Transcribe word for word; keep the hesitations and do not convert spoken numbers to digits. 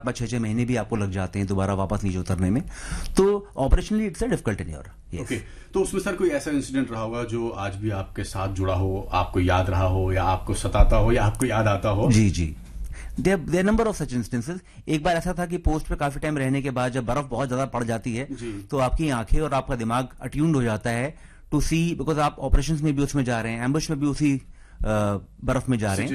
छह छह महीने भी आपको लग जाते हैं दोबारा वापस नीचे उतरने में। तो operationally it's a difficult tenure. Okay, तो उसमें सर कोई ऐसा इंसिडेंट रहा होगा जो आज भी आपके साथ जुड़ा हो, आपको याद रहा हो, या आपको सताता हो, या आपको याद आता हो? जी जी, their number of such instances. एक बार ऐसा था कि पोस्ट पे काफी टाइम रहने के बाद जब बर्फ बहुत ज्यादा पड़ जाती है तो आपकी आंखें और आपका दिमाग अट्यून्ड हो जाता है टू सी, बिकॉज आप ऑपरेशंस में भी उसमें जा रहे हैं, एम्बुश में भी उसी बर्फ में जा रहे हैं।